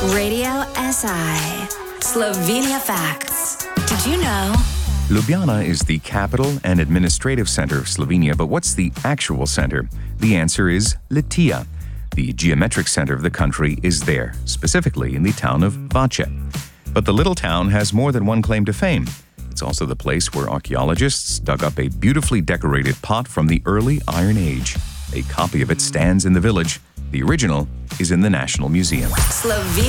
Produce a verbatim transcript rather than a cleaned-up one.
Radio S I. Slovenia Facts. Did you know? Ljubljana is the capital and administrative center of Slovenia, but what's the actual center? The answer is Litija. The geometric center of the country is there, specifically in the town of Vače. But the little town has more than one claim to fame. It's also the place where archaeologists dug up a beautifully decorated pot from the early Iron Age. A copy of it stands in the village. The original is in the National Museum. Slovenia.